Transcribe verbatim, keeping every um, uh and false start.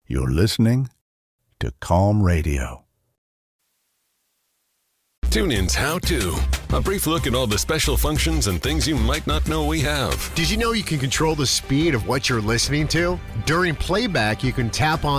You're listening to Calm Radio. TuneIn's How To. A brief look at all the special functions and things you might not know we have. Did you know you can control the speed of what you're listening to? During playback, you can tap on